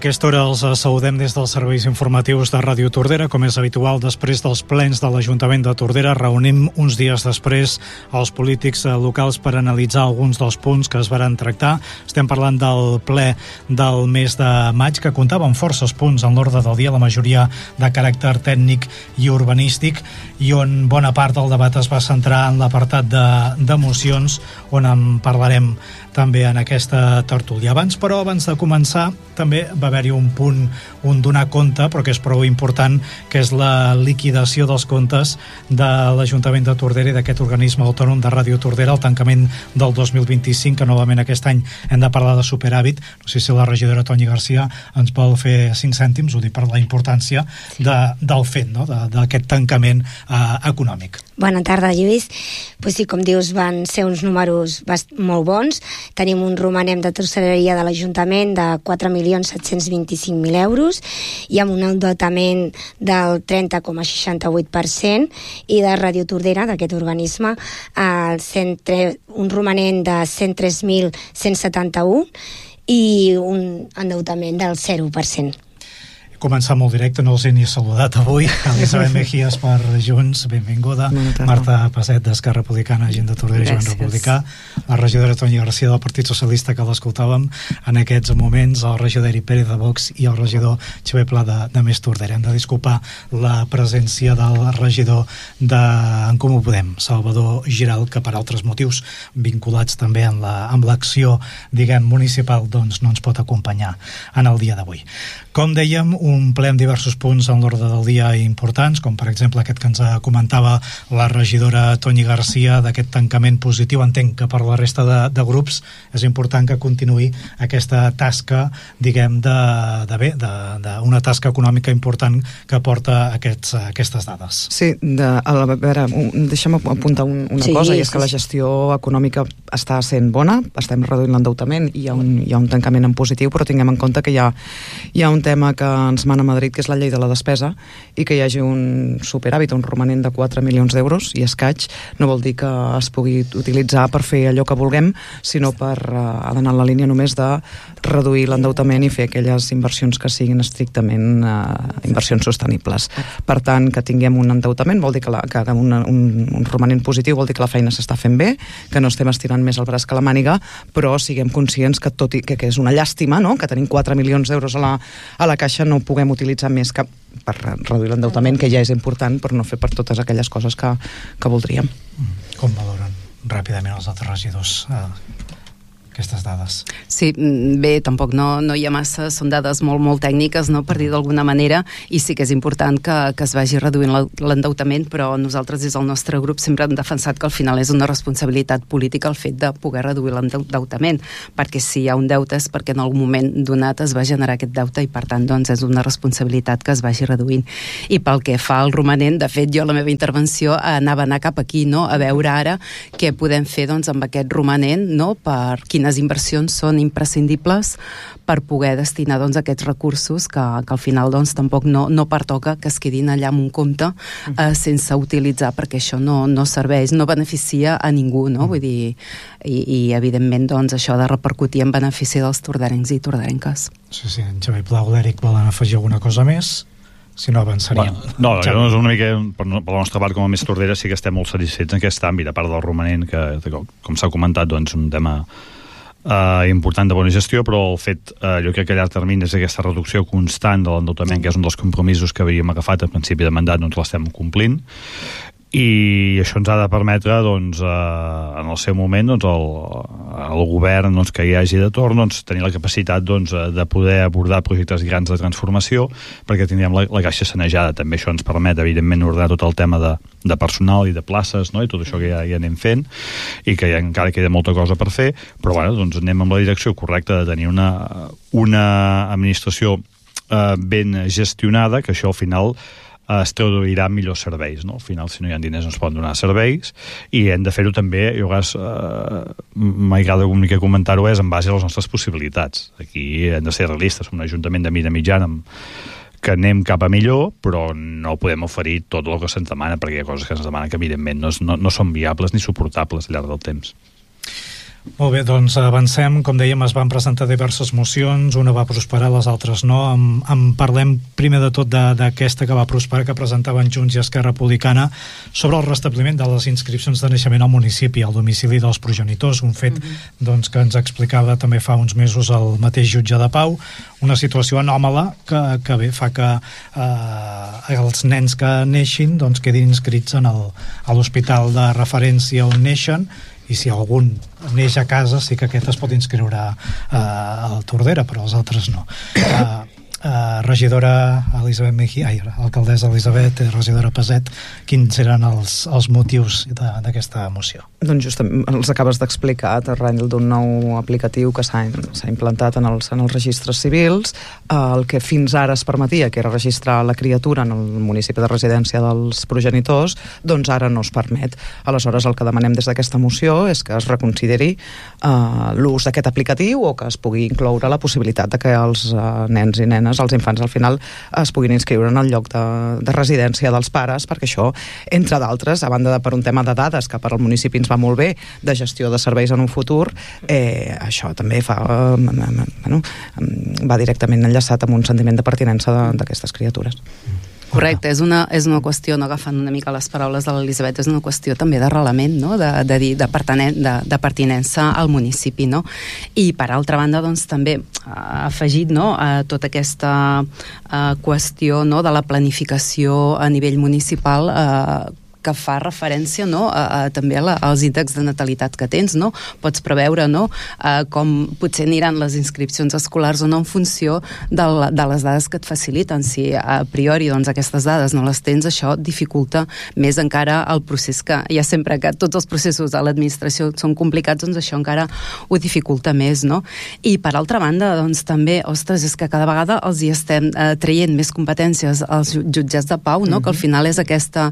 aquesta hora els saludem des dels serveis informatius de Ràdio Tordera. Com és habitual, després dels plens de l'Ajuntament de Tordera, reunim uns dies després els polítics locals per analitzar alguns dels punts que es varen tractar. Estem parlant del ple del mes de maig, que comptava amb forces punts en l'ordre del dia, la majoria de caràcter tècnic i urbanístic, i on bona part del debat es va centrar en l'apartat de mocions, on en parlarem també en aquesta tertúlia. Abans de començar, també va haver-hi un punt, un donar compte, però que és prou important, que és la liquidació dels comptes de l'Ajuntament de Tordera i d'aquest organisme autònom de Ràdio Tordera, el tancament del 2025, que novament aquest any hem de parlar de superàvit. No sé si la regidora Toni Garcia ens vol fer 5 cèntims, ho dic per la importància del fet, no?, d'aquest tancament econòmic. Bona tarda, Lluís. Pues sí, com dius, van ser uns números molt bons. Tenim un romanent de tresoreria de l'Ajuntament de 4.725.000 euros i amb un endeutament del 30,68% i de Ràdio Tordera, d'aquest organisme, un romanent de 103.171 i un endeutament del 0%. Començar molt directe, no els he ni saludat avui. Elisabet Mejías per Junts, benvinguda. Marta Paset, d'Esquerra Republicana, gent de Tordera i Jovent Republicà. La regidora Toni Garcia del Partit Socialista, que l'escoltàvem en aquests moments, el regidor Eric Pérez de Vox i el regidor Xavier Pla de Més Tordera. Hem de disculpar la presència del regidor d'en Comú Podem, Salvador Giral, que per altres motius vinculats també amb l'acció, diguem, municipal, doncs no ens pot acompanyar en el dia d'avui. Com dèiem, un ple amb diversos punts en l'ordre del dia importants, com per exemple aquest que ens comentava la regidora Toni Garcia, d'aquest tancament positiu. Entenc que per la resta de grups és important que continuï aquesta tasca, diguem, d'una tasca econòmica important que porta aquestes dades. Sí, a veure, deixa'm apuntar una cosa, i és que la gestió econòmica està sent bona, estem reduint l'endeutament, hi ha un tancament en positiu, però tinguem en compte que hi ha un tema que ens mana a Madrid, que és la llei de la despesa, i que hi hagi un superàvit, un romanent de 4 milions d'euros i escaig, no vol dir que es pugui utilitzar per fer allò que vulguem, sinó per anar en la línia només de reduir l'endeutament i fer aquelles inversions que siguin estrictament inversions sostenibles. Per tant, que tinguem un endeutament vol dir que un romanent positiu vol dir que la feina s'està fent bé, que no estem estirant més el braç que la màniga, però siguem conscients que tot i que és una llàstima, no?, que tenim 4 milions d'euros a la caixa, no puguem utilitzar més que per reduir l'endeutament, que ja és important, però no fer per totes aquelles coses que voldríem. Com valoren ràpidament els altres regidors aquestes dades? Sí, bé, tampoc no hi ha massa, són dades molt tècniques, no?, per dir d'alguna manera, i sí que és important que es vagi reduint l'endeutament, però nosaltres des del nostre grup sempre hem defensat que al final és una responsabilitat política el fet de poder reduir l'endeutament, perquè si hi ha un deute és perquè en algun moment donat es va generar aquest deute i per tant doncs és una responsabilitat que es vagi reduint. I pel que fa al romanent, de fet jo la meva intervenció anava a anar cap aquí, no?, a veure ara què podem fer doncs amb aquest romanent, no?, per quines inversions són imprescindibles per poder destinar doncs aquests recursos que al final doncs tampoc no pertoca que es quedin allà amb un compte sense utilitzar, perquè això no serveix, no beneficia a ningú, no? Vull dir, i evidentment doncs això ha de repercutir en benefici dels tordarencs i tordarenques. Sí, en Xavier Pla o l'Eric volen afegir alguna cosa més? Si no, avançaríem. No, és una mica, per la nostra part com a Més Tordera sí que estem molt satisfets en aquest àmbit, a part del romanent, que com s'ha comentat, doncs un tema important de bona gestió, però el fet, jo crec que a llarg termini és aquesta reducció constant de l'endeutament, que és un dels compromisos que havíem agafat a principi de mandat, doncs l'estem complint, i això ens ha de permetre doncs, en el seu moment doncs, el govern doncs, que hi hagi de torn doncs, tenir la capacitat doncs, de poder abordar projectes grans de transformació, perquè tindríem la caixa sanejada. També això ens permet evidentment ordenar tot el tema de personal i de places, no? I tot això que ja anem fent i que encara queda molta cosa per fer, però bueno, doncs anem amb la direcció correcta de tenir una administració ben gestionada, que això al final es traduirà millors serveis, no? Al final, si no hi ha diners, no es poden donar serveis, i hem de fer-ho també, jo m'agrada una mica comentar-ho, és en base a les nostres possibilitats. Aquí hem de ser realistes, som un ajuntament de mida mitjana que anem cap a millor, però no podem oferir tot el que se'ns demana, perquè hi ha coses que se'ns demanen que evidentment no són viables ni suportables al llarg del temps. Molt bé, doncs avancem. Com dèiem, es van presentar diverses mocions, una va prosperar, les altres no. En parlem primer de tot d'aquesta que va prosperar, que presentaven Junts i Esquerra Republicana, sobre el restabliment de les inscripcions de naixement al municipi, al domicili dels progenitors, un fet doncs, que ens explicava també fa uns mesos el mateix jutge de Pau, una situació anòmala que bé, fa que els nens que neixin doncs, quedin inscrits a l'hospital de referència on neixen, i si algun neix a casa sí que aquest es pot inscriure al Tordera, però els altres no. Regidora Elisabet Mejía, alcaldessa Elisabet, regidora Peset, quins eren els motius d'aquesta moció? Doncs justament els acabes d'explicar, arran d'un nou aplicatiu que s'ha implantat en els registres civils. El que fins ara es permetia, que era registrar la criatura en el municipi de residència dels progenitors, doncs ara no es permet. Aleshores, el que demanem des d'aquesta moció és que es reconsideri l'ús d'aquest aplicatiu, o que es pugui incloure la possibilitat de que els nens i nenes, els infants al final, es puguin inscriure en el lloc de residència dels pares, perquè això, entre d'altres, a banda de per un tema de dades, que per al municipi ens va molt bé, de gestió de serveis en un futur, això també va directament enllaçat amb un sentiment de pertinença d'aquestes criatures. Correcte, és una qüestió, no agafant una mica les paraules de l'Elisabet, és una qüestió també d'arrelament, no? de pertinença al municipi, no? I per altra banda, doncs, també ha afegit, no, a tota aquesta qüestió, no, de la planificació a nivell municipal, que fa referència, no, també als índexs de natalitat que tens, no? Pots preveure, no, com potser aniran les inscripcions escolars o no en funció de les dades que et faciliten. Si a priori doncs, aquestes dades no les tens, això dificulta més encara el procés, que ja sempre que tots els processos a l'administració són complicats, doncs això encara ho dificulta més, no? I per altra banda, doncs també, ostres, és que cada vegada els hi estem traient més competències als jutjats de pau, no? Que al final és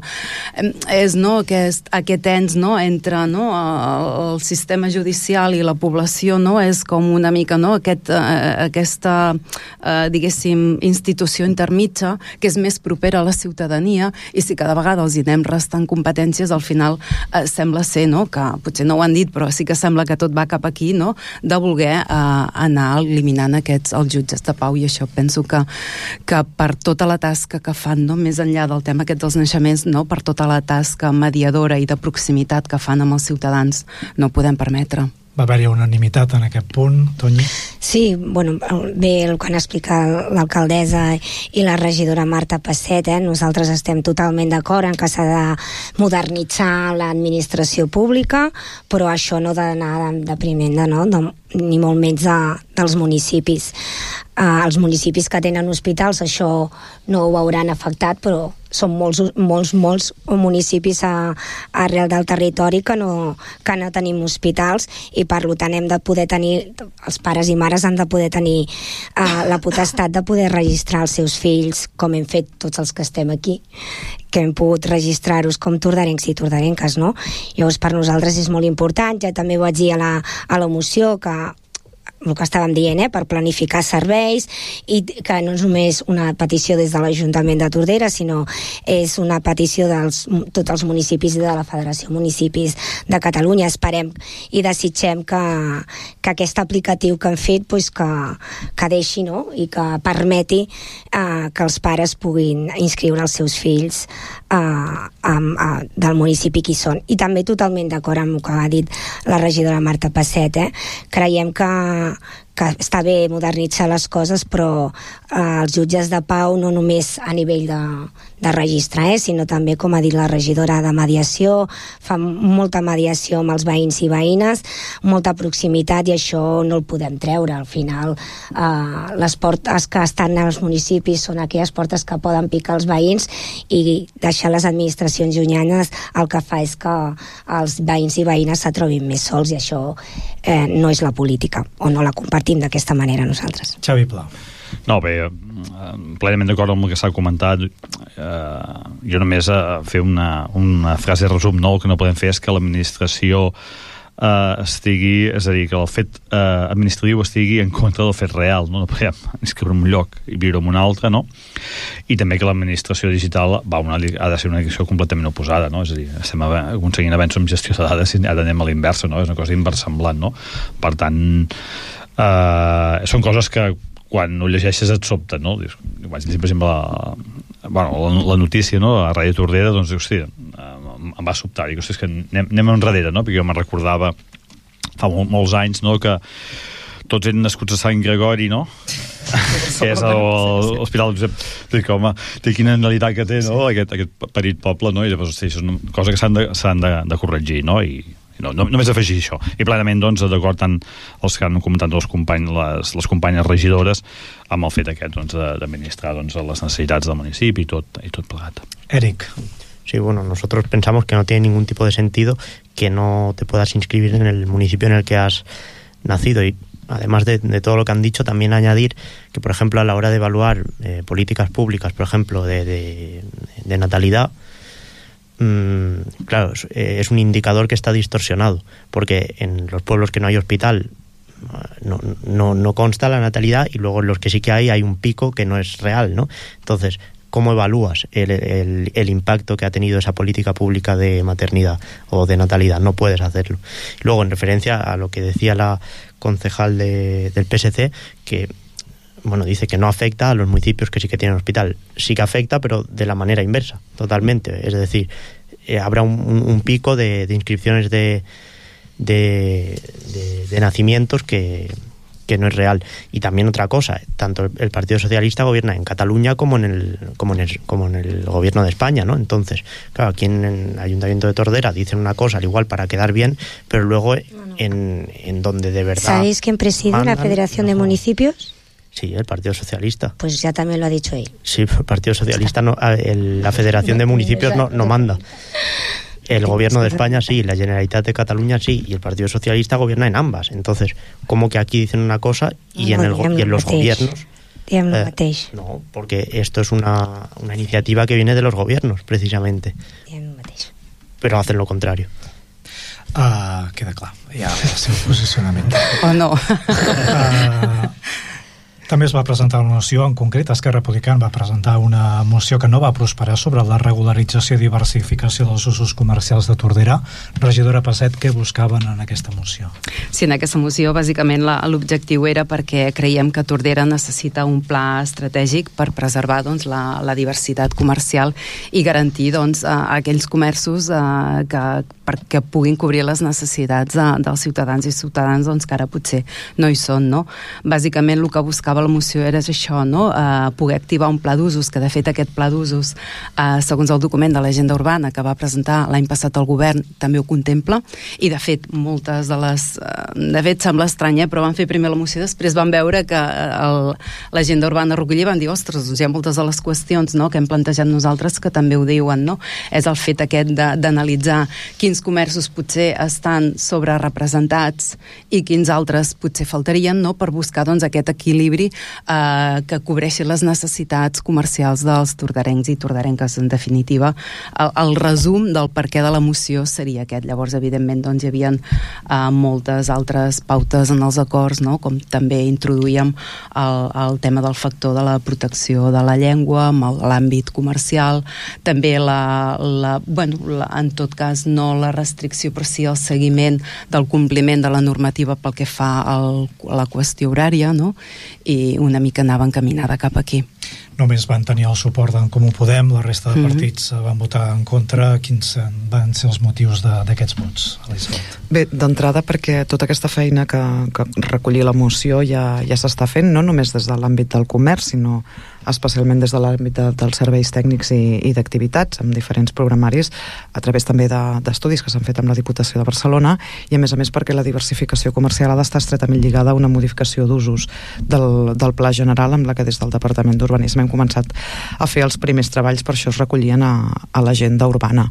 aquest ens, no, entre, no, el sistema judicial i la població, no, és com una mica, no, aquesta diguéssim institució intermitja que és més propera a la ciutadania, i si cada vegada els hi anem restant competències, al final sembla ser, no, que potser no ho han dit, però sí que sembla que tot va cap aquí, no, de voler anar eliminant els jutges de pau, i això penso que per tota la tasca que fan, no, més enllà del tema aquest dels naixements, no, per tota la tasca mediadora i de proximitat que fan amb els ciutadans, no ho podem permetre. Va haver-hi unanimitat en aquest punt, Toñi? Sí, bueno, bé el que han explicat l'alcaldessa i la regidora Marta Passet, nosaltres estem totalment d'acord en que s'ha de modernitzar l'administració pública, però això no ha d'anar en detriment ni molt menys dels municipis. Els municipis que tenen hospitals això no ho hauran afectat, però són molts municipis arrel del territori que no tenim hospitals, i per tant hem de poder tenir, els pares i mares han de poder tenir la potestat de poder registrar els seus fills, com hem fet tots els que estem aquí, que hem pogut registrar-los com tordarencs i tordarenques, no? Llavors per nosaltres és molt important. Ja també vaig dir a la moció que el que estàvem dient, per planificar serveis, i que no és només una petició des de l'Ajuntament de Tordera, sinó és una petició de tots els municipis i de la Federació Municipis de Catalunya. Esperem i desitgem que aquest aplicatiu que han fet que deixi, no?, i que permeti que els pares puguin inscriure els seus fills del municipi que hi són. I també totalment d'acord amb el que ha dit la regidora Marta Passet. Creiem que està bé modernitzar les coses, però els jutges de pau no només a nivell de registre, sinó també, com ha dit la regidora, de mediació, fa molta mediació amb els veïns i veïnes, molta proximitat, i això no el podem treure. Al final les portes que estan als municipis són aquelles portes que poden picar els veïns, i deixar les administracions llunyanes el que fa és que els veïns i veïnes se trobin més sols, i això no és la política, o no la compartim d'aquesta manera nosaltres. Xavi Pla. No, bé, plenament d'acord amb el que s'ha comentat. Jo només fer una frase de resum, no? El que no podem fer és que l'administració estigui, és a dir, que el fet administratiu estigui en contra del fet real, no podem inscriure en un lloc i viure en un altre, no? I també que l'administració digital ha de ser una direcció completament oposada, no? És a dir, estem aconseguint avenços en gestió de dades i ara anem a l'inversa, no? És una cosa inversemblant, no? Per tant, són coses que quan ho llegeixes et sobta, no? Vaig dir, per exemple, la notícia, no?, a Ràdio Tordera, doncs, hòstia, em va sobtar, dic, hòstia, és que anem enrere, no?, perquè jo me'n recordava fa molts anys, no?, que tots eren nascuts a Sant Gregori, no?, que és l'Hospital Josep, dic, home, té quina analitat que té, no?, aquest petit poble, no?, i llavors, hòstia, això és una cosa que s'han de corregir, no?, i no, només afegir això. I plenament, doncs, d'acord tant els que han comentat les companyes regidores amb el fet aquest, doncs, d'administrar, doncs, les necessitats del municipi i tot plegat. Eric. Sí, bueno, nosotros pensamos que no tiene ningún tipo de sentido que no te puedas inscribir en el municipio en el que has nacido. Y además de todo lo que han dicho, también añadir que, por ejemplo, a la hora de evaluar políticas públicas, por ejemplo, de natalidad, claro, es un indicador que está distorsionado, porque en los pueblos que no hay hospital no consta la natalidad, y luego en los que sí que hay un pico que no es real, ¿no? Entonces, ¿cómo evalúas el impacto que ha tenido esa política pública de maternidad o de natalidad? No puedes hacerlo. Luego, en referencia a lo que decía la concejal del PSC, que bueno, dice que no afecta a los municipios que sí que tienen hospital. Sí que afecta, pero de la manera inversa, totalmente. Es decir, habrá un pico de inscripciones de nacimientos que no es real. Y también otra cosa, tanto el Partido Socialista gobierna en Cataluña como en el gobierno de España, ¿no? Entonces, claro, aquí en el Ayuntamiento de Tordera dicen una cosa al igual para quedar bien, pero luego en donde de verdad... ¿Sabéis quién preside la Federación de Municipios? Sí, el Partido Socialista. Pues ya también lo ha dicho él. Sí, el Partido Socialista, la Federación de Municipios no manda. El gobierno de España sí, la Generalitat de Cataluña sí, y el Partido Socialista gobierna en ambas. Entonces, ¿cómo que aquí dicen una cosa y en los gobiernos? No, porque esto es una iniciativa que viene de los gobiernos, precisamente. Pero hacen lo contrario. Queda clar, ja el seu posicionament. O no. També es va presentar una moció, en concret Esquerra Republicana va presentar una moció que no va prosperar sobre la regularització i diversificació dels usos comercials de Tordera. Regidora Passet, què buscaven en aquesta moció? Sí, en aquesta moció bàsicament l'objectiu era perquè creiem que Tordera necessita un pla estratègic per preservar, doncs, la diversitat comercial i garantir, doncs, aquells comerços perquè puguin cobrir les necessitats dels ciutadans i ciutadans, doncs, que ara potser no hi són, no? Bàsicament el que buscava la moció era això, no? Poder activar un pla d'usos, que de fet aquest pla d'usos, segons el document de l'agenda urbana que va presentar l'any passat el govern, també ho contempla, i de fet moltes de les... de fet sembla estrany, però van fer primer la moció, després van veure que l'agenda urbana recollia, van dir, ostres, doncs hi ha moltes de les qüestions, no?, que hem plantejat nosaltres que també ho diuen, no? És el fet aquest d'analitzar quins comerços potser estan sobrerepresentats i quins altres potser faltarien, no?, per buscar, doncs, aquest equilibri que cobreixi les necessitats comercials dels tordarencs i tordarenques. En definitiva, el resum del perquè de la moció seria aquest. Llavors, evidentment, doncs, hi havia moltes altres pautes en els acords, no?, com també introduïem el tema del factor de la protecció de la llengua, amb l'àmbit comercial, també en tot cas no la restricció, però sí el seguiment del compliment de la normativa pel que fa a la qüestió horària, no?, i una mica anava encaminada cap aquí. Només van tenir el suport d'en Comú Podem, la resta de partits van votar en contra. Quins van ser els motius d'aquests vots, Elisabet? Bé, d'entrada perquè tota aquesta feina que recollia la moció ja s'està fent, no només des de l'àmbit del comerç, sinó especialment des de l'àmbit dels serveis tècnics i d'activitats, amb diferents programaris, a través també d'estudis que s'han fet amb la Diputació de Barcelona, i a més perquè la diversificació comercial ha d'estar estretament lligada a una modificació d'usos del Pla General, amb la que des del Departament d'Urbanisme hem començat a fer els primers treballs, per això es recollien a l'agenda urbana.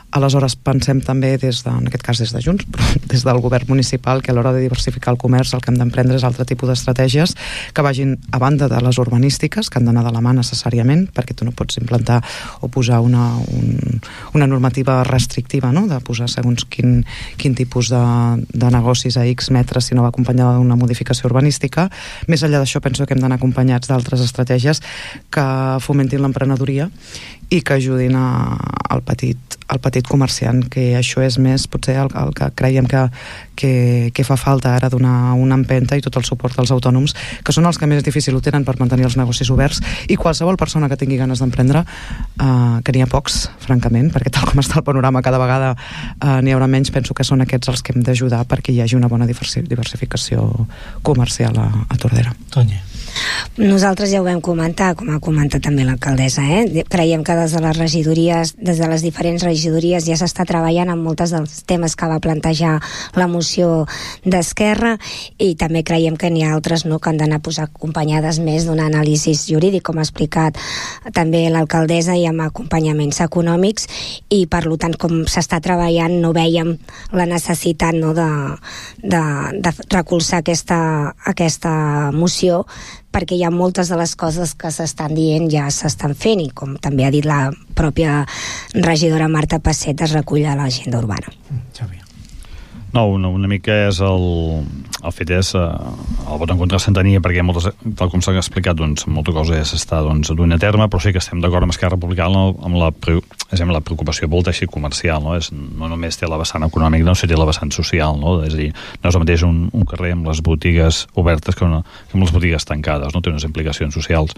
Aleshores pensem també en aquest cas des de Junts, però des del govern municipal, que a l'hora de diversificar el comerç el que hem d'emprendre és altre tipus d'estratègies que vagin a banda de les urbanístiques, que han d'anar de la mà necessàriament, perquè tu no pots implantar o posar una normativa restrictiva, no? De posar segons quin tipus de negocis a X metres si no va acompanyada d'una modificació urbanística. Més enllà d'això penso que hem d'anar acompanyats d'altres estratègies que fomentin l'emprenedoria i que ajudin al petit comerciant, que això és més potser el que creiem que fa falta ara, donar una empenta i tot el suport als autònoms, que són els que més difícil ho tenen per mantenir els negocis oberts, i qualsevol persona que tingui ganes d'emprendre, que n'hi ha pocs, francament, perquè tal com està el panorama cada vegada n'hi haurà menys, penso que són aquests els que hem d'ajudar perquè hi hagi una bona diversificació comercial a Tordera. Tonya. Nosaltres ja ho vam comentar, com ha comentat també l'alcaldessa, creiem que des de les regidories, des de les diferents regidories ja s'està treballant en molts dels temes que va plantejar la moció d'Esquerra, i també creiem que n'hi ha altres, no, que han d'anar acompanyades més d'un anàlisi jurídic, com ha explicat també l'alcaldessa, i amb acompanyaments econòmics, i per tant com s'està treballant no veiem la necessitat, no, de recolzar aquesta moció, perquè ja moltes de les coses que s'estan dient ja s'estan fent, i com també ha dit la pròpia regidora Marta Passet, es recull a l'agenda urbana. Xavi. No, una mica és el fet és el vot en contra s'entenia perquè moltes, tal com s'ha explicat, doncs molta cosa ja s'està duent a terme, però sí que estem d'acord amb Esquerra Republicana amb la preocupació pel teixit comercial, no? No només té la vessant econòmic, no, sinó té la vessant social, no? És a dir, no és el mateix un carrer amb les botigues obertes que amb les botigues tancades, no? Té unes implicacions socials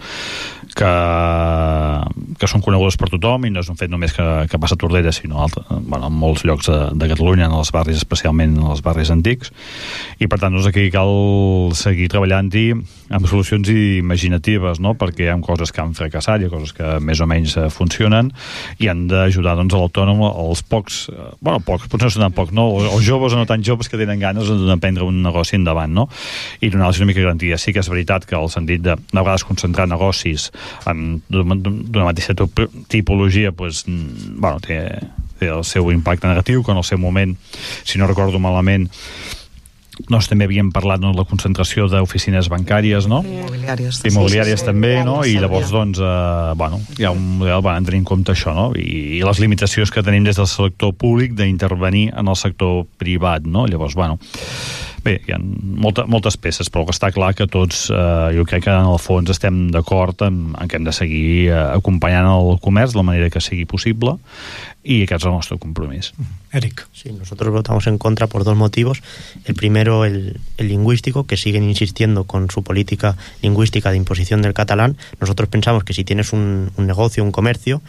que són conegudes per tothom, i no és un fet només que passa a Tordera, sinó en molts llocs de Catalunya, en els barris, especialment en els barris antics, i per tant doncs aquí cal seguir treballant-hi amb solucions imaginatives, no? Perquè hi ha coses que han fracassat, hi ha coses que més o menys funcionen, i han d'ajudar doncs a l'autònom, als pocs, potser no són tan pocs, no? Els joves o no tan joves que tenen ganes d'emprendre un negoci endavant, no? I donar-los una mica de garantia. Sí que és veritat que el sentit de vegades concentrar negocis d'una mateixa tipologia doncs, té el seu impacte negatiu, que en el seu moment, si no recordo malament, doncs també havíem parlat de la concentració d'oficines bancàries, no? Immobiliàries també, no? I llavors doncs hi ha un model per tenir en compte això, no? I les limitacions que tenim des del sector públic d'intervenir en el sector privat, no? Llavors, bé, hi ha moltes peces, però que està clar que tots, jo crec que en el fons estem d'acord en que hem de seguir acompanyant el comerç de la manera que sigui possible, y aquest és el nuestro compromiso. Eric. Sí, nosotros votamos en contra por dos motivos. El primero, el lingüístico, que siguen insistiendo con su política lingüística de imposición del catalán. Nosotros pensamos que si tienes un negocio, un comercio,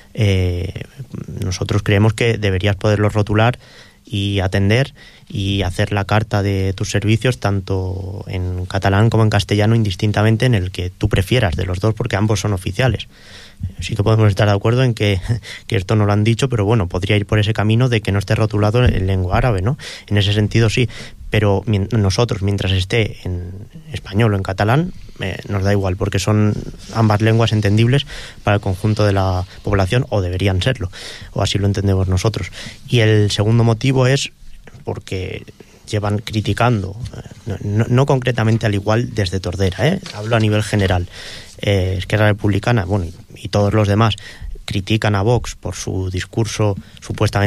nosotros creemos que deberías poderlo rotular y atender y hacer la carta de tus servicios tanto en catalán como en castellano, indistintamente, en el que tú prefieras de los dos, porque ambos son oficiales. Sí que podemos estar de acuerdo en que esto no lo han dicho, pero bueno, podría ir por ese camino de que no esté rotulado en lengua árabe, ¿no? En ese sentido sí, pero nosotros, mientras esté en español o en catalán, nos da igual, porque son ambas lenguas entendibles para el conjunto de la población, o deberían serlo, o así lo entendemos nosotros. Y el segundo motivo es porque llevan criticando, no concretamente al igual desde Tordera, hablo a nivel general. Esquerra Republicana, bueno, y todos los demás critican a Vox por su discurso supuestamente